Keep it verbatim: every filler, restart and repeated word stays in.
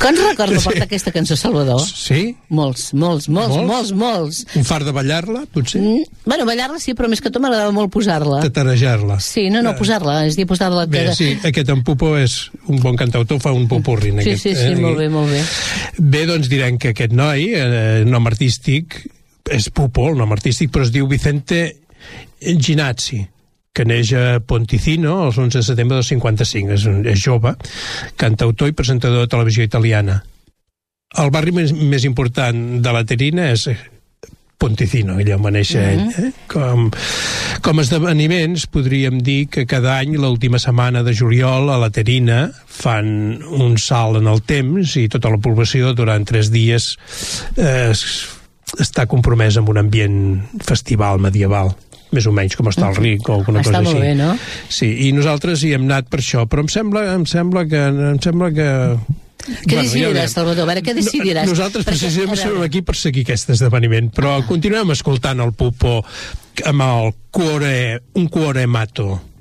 Quants records sí. porta aquesta cançó, Salvador? Sí? Molts, molts, molts, molts, molts, molts. Un fart de ballar-la, potser? Mm, bueno, ballar-la sí, però més que tot m'agradava molt posar-la. Tatarejar-la. Sí, no, no, posar-la, és dir, posar-la... Bé, que... sí, aquest en Pupo és un bon cantautor, fa un popurri en sí, aquest. Sí, sí, sí, eh? molt bé, molt bé. Bé, doncs direm que aquest noi, eh, nom artístic, és Pupo, el nom artístic, però es diu Vicente Ginazzi, que neix a Ponticino el onze de setembre del cinquanta-cinc. És, un, és jove, cantautor i presentador de televisió italiana. El barri més, més important de la Terina és Ponticino, ell va néixer ell. Eh? Com, com esdeveniments, podríem dir que cada any, l'última setmana de juliol, a la Terina, fan un salt en el temps i tota la població durant tres dies eh, està compromesa amb un ambient festival medieval, més o menys com està el Ric o alguna està cosa així. Està molt bé, no? Sí, i nosaltres hi hem anat per això, però em sembla, em sembla que... Em sembla que Què bueno, decidiràs, ja Salvador? A veure, què decidiràs? Nosaltres precisament som aquí per seguir aquest esdeveniment, però ah. continuem escoltant el Pupo amb el cuore, un cuore mato.